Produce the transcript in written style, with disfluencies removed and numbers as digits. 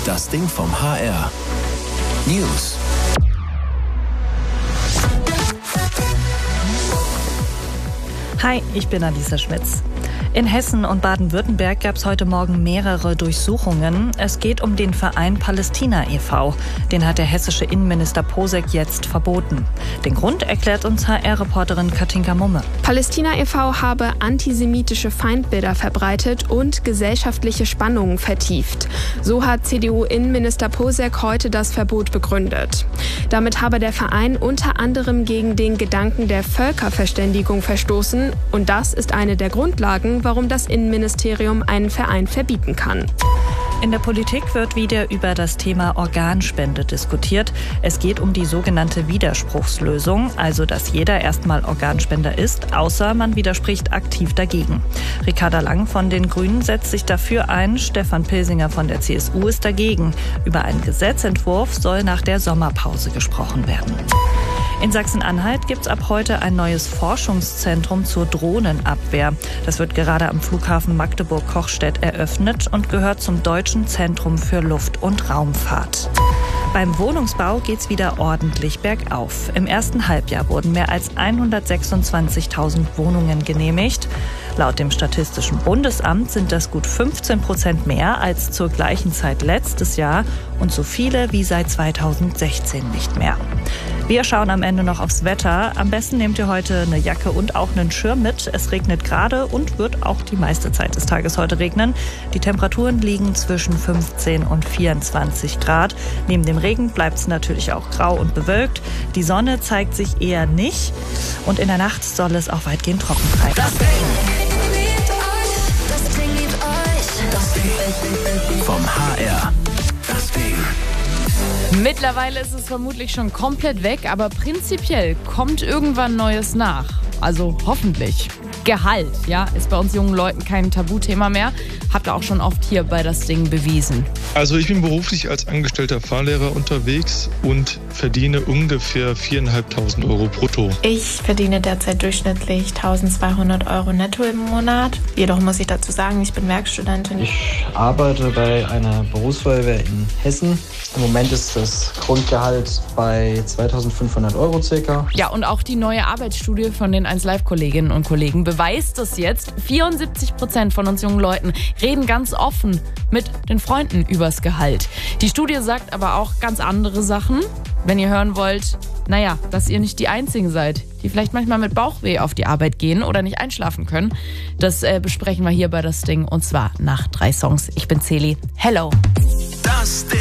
Das Ding vom HR. News. Hi, ich bin Alisa Schmitz. In Hessen und Baden-Württemberg gab es heute Morgen mehrere Durchsuchungen. Es geht um den Verein Palästina e.V. Den hat der hessische Innenminister Posek jetzt verboten. Den Grund erklärt uns HR-Reporterin Katinka Mumme. Palästina e.V. habe antisemitische Feindbilder verbreitet und gesellschaftliche Spannungen vertieft. So hat CDU-Innenminister Posek heute das Verbot begründet. Damit habe der Verein unter anderem gegen den Gedanken der Völkerverständigung verstoßen. Und das ist eine der Grundlagen, warum das Innenministerium einen Verein verbieten kann. In der Politik wird wieder über das Thema Organspende diskutiert. Es geht um die sogenannte Widerspruchslösung, also dass jeder erstmal Organspender ist, außer man widerspricht aktiv dagegen. Ricarda Lang von den Grünen setzt sich dafür ein, Stefan Pilsinger von der CSU ist dagegen. Über einen Gesetzentwurf soll nach der Sommerpause gesprochen werden. In Sachsen-Anhalt gibt es ab heute ein neues Forschungszentrum zur Drohnenabwehr. Das wird gerade am Flughafen Magdeburg-Kochstedt eröffnet und gehört zum Deutschen Zentrum für Luft- und Raumfahrt. Beim Wohnungsbau geht's wieder ordentlich bergauf. Im ersten Halbjahr wurden mehr als 126.000 Wohnungen genehmigt. Laut dem Statistischen Bundesamt sind das gut 15% mehr als zur gleichen Zeit letztes Jahr und so viele wie seit 2016 nicht mehr. Wir schauen am Ende noch aufs Wetter. Am besten nehmt ihr heute eine Jacke und auch einen Schirm mit. Es regnet gerade und wird auch die meiste Zeit des Tages heute regnen. Die Temperaturen liegen zwischen 15 und 24 Grad. Neben dem Regen bleibt es natürlich auch grau und bewölkt. Die Sonne zeigt sich eher nicht. Und in der Nacht soll es auch weitgehend trocken bleiben. Das Ding vom HR. Das Ding. Mittlerweile ist es vermutlich schon komplett weg, aber prinzipiell kommt irgendwann Neues nach. Also hoffentlich. Gehalt, ja, ist bei uns jungen Leuten kein Tabuthema mehr. Habt ihr auch schon oft hier bei das Ding bewiesen. Also ich bin beruflich als angestellter Fahrlehrer unterwegs und verdiene ungefähr 4.500 Euro brutto. Ich verdiene derzeit durchschnittlich 1.200 Euro netto im Monat. Jedoch muss ich dazu sagen, ich bin Werkstudentin. Ich arbeite bei einer Berufsfeuerwehr in Hessen. Im Moment ist das Grundgehalt bei 2.500 Euro circa. Ja, und auch die neue Arbeitsstudie von den 1Live-Kolleginnen und Kollegen beweist das jetzt. 74% von uns jungen Leuten reden ganz offen mit den Freunden übers Gehalt. Die Studie sagt aber auch ganz andere Sachen. Wenn ihr hören wollt, dass ihr nicht die Einzigen seid, die vielleicht manchmal mit Bauchweh auf die Arbeit gehen oder nicht einschlafen können. Das besprechen wir hier bei das Ding und zwar nach 3 Songs. Ich bin Celi. Hello. Das Ding.